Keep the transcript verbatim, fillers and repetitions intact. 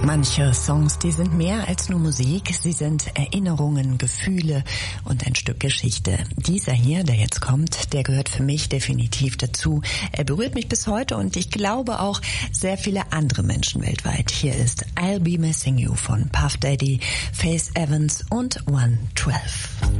Manche Songs, die sind mehr als nur Musik, sie sind Erinnerungen, Gefühle und ein Stück Geschichte. Dieser hier, der jetzt kommt, der gehört für mich definitiv dazu. Er berührt mich bis heute und ich glaube auch sehr viele andere Menschen weltweit. Hier ist I'll Be Missing You von Puff Daddy, Faith Evans und one twelve.